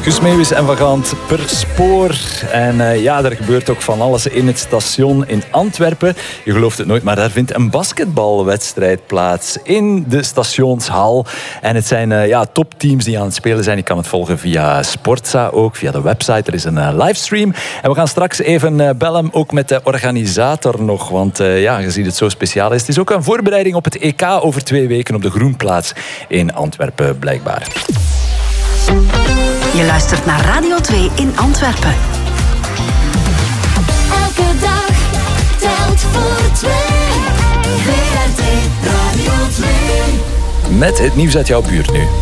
Guus Meeuwis en Van Gant per spoor. En er gebeurt ook van alles in het station in Antwerpen. Je gelooft het nooit, maar daar vindt een basketbalwedstrijd plaats in de stationshal. En het zijn topteams die aan het spelen zijn. Je kan het volgen via Sportza, ook via de website. Er is een livestream. En we gaan straks even bellen, ook met de organisator nog. Want gezien het zo speciaal is, het is ook een voorbereiding op het EK over 2 weken op de Groenplaats in Antwerpen, blijkbaar. Je luistert naar Radio 2 in Antwerpen. Elke dag telt voor 2. VRT Radio 2. Met het nieuws uit jouw buurt nu.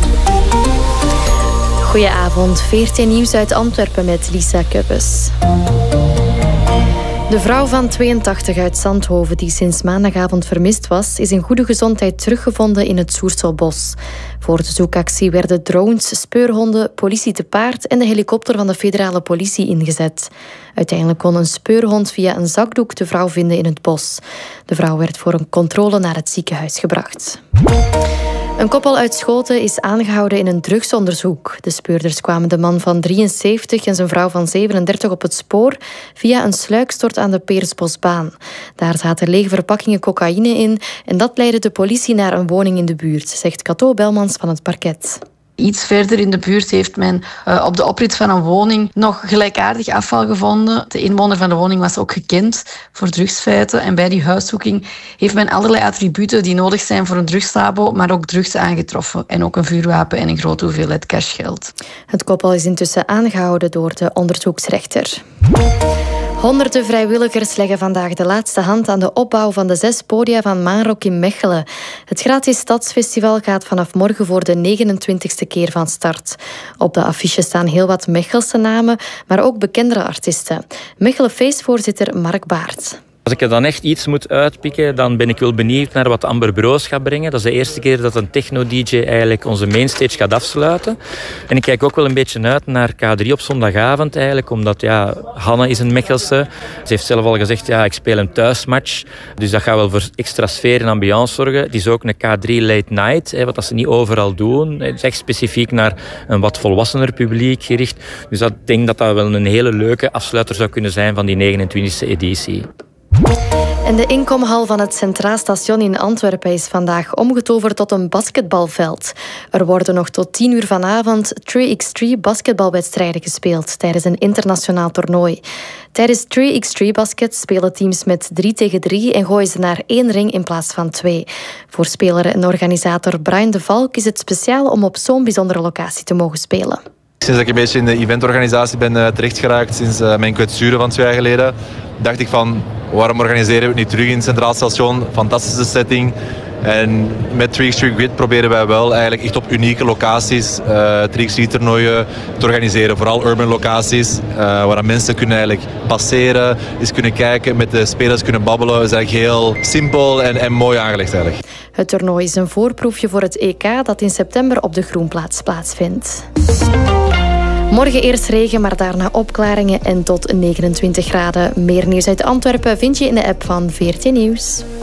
Goedenavond, VRT Nieuws uit Antwerpen met Lisa Kuppes. De vrouw van 82 uit Zandhoven, die sinds maandagavond vermist was, is in goede gezondheid teruggevonden in het Soerselbos. Voor de zoekactie werden drones, speurhonden, politie te paard en de helikopter van de federale politie ingezet. Uiteindelijk kon een speurhond via een zakdoek de vrouw vinden in het bos. De vrouw werd voor een controle naar het ziekenhuis gebracht. Een koppel uit Schoten is aangehouden in een drugsonderzoek. De speurders kwamen de man van 73 en zijn vrouw van 37 op het spoor via een sluikstort aan de Peersbosbaan. Daar zaten lege verpakkingen cocaïne in en dat leidde de politie naar een woning in de buurt, zegt Cato Belmans van het parket. Iets verder in de buurt heeft men op de oprit van een woning nog gelijkaardig afval gevonden. De inwoner van de woning was ook gekend voor drugsfeiten. En bij die huiszoeking heeft men allerlei attributen die nodig zijn voor een drugslabo, maar ook drugs aangetroffen. En ook een vuurwapen en een grote hoeveelheid cashgeld. Het koppel is intussen aangehouden door de onderzoeksrechter. Honderden vrijwilligers leggen vandaag de laatste hand aan de opbouw van de 6 podia van Maanrock in Mechelen. Het gratis stadsfestival gaat vanaf morgen voor de 29e keer van start. Op de affiche staan heel wat Mechelse namen, maar ook bekendere artiesten. Mechelen feestvoorzitter Mark Baert. Als ik er dan echt iets moet uitpikken, dan ben ik wel benieuwd naar wat Amber Broos gaat brengen. Dat is de eerste keer dat een techno-dj eigenlijk onze mainstage gaat afsluiten. En ik kijk ook wel een beetje uit naar K3 op zondagavond eigenlijk, omdat Hanne is een Mechelse. Ze heeft zelf al gezegd, ik speel een thuismatch. Dus dat gaat wel voor extra sfeer en ambiance zorgen. Het is ook een K3 late night, wat ze niet overal doen. Het is echt specifiek naar een wat volwassener publiek gericht. Dus ik denk dat dat wel een hele leuke afsluiter zou kunnen zijn van die 29e editie. En de inkomhal van het Centraal Station in Antwerpen is vandaag omgetoverd tot een basketbalveld. Er worden nog tot 10 uur vanavond 3x3 basketbalwedstrijden gespeeld tijdens een internationaal toernooi. Tijdens 3x3 basket spelen teams met 3 tegen 3 en gooien ze naar 1 ring in plaats van 2. Voor speler en organisator Brian de Valk is het speciaal om op zo'n bijzondere locatie te mogen spelen. Sinds ik een beetje in de eventorganisatie ben terechtgeraakt, sinds mijn kwetsuren van 2 jaar geleden, dacht ik van, waarom organiseren we het niet terug in het Centraal Station? Fantastische setting. En met 3x3 Grid proberen wij wel eigenlijk echt op unieke locaties 3x3-toernooien te organiseren. Vooral urban locaties, waar mensen kunnen eigenlijk passeren, eens kunnen kijken, met de spelers kunnen babbelen. Het is eigenlijk heel simpel en mooi aangelegd eigenlijk. Het toernooi is een voorproefje voor het EK dat in september op de Groenplaats plaatsvindt. Morgen eerst regen, maar daarna opklaringen en tot 29 graden. Meer nieuws uit Antwerpen vind je in de app van VRT Nieuws.